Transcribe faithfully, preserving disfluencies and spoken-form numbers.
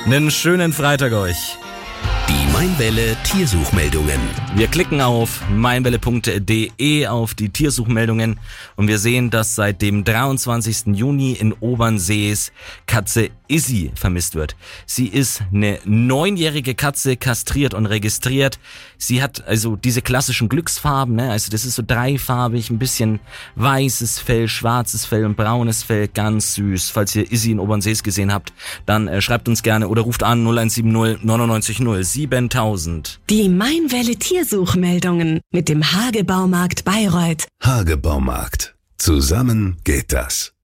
Einen schönen Freitag euch. Die Mainwelle Tiersuchmeldungen. Wir klicken auf mainwelle punkt de auf die Tiersuchmeldungen und wir sehen, dass seit dem dreiundzwanzigsten Juni in Obernsees Katze Izzy vermisst wird. Sie ist eine neunjährige Katze, kastriert und registriert. Sie hat also diese klassischen Glücksfarben, ne? Also das ist so dreifarbig, ein bisschen weißes Fell, schwarzes Fell und braunes Fell, ganz süß. Falls ihr Izzy in Obernsees gesehen habt, dann äh, schreibt uns gerne oder ruft an null eins sieben null neunundneunzig null siebentausend. Die Mainwelle Tiersuchmeldungen mit dem Hage Baumarkt Bayreuth. Hage Baumarkt. Zusammen geht das.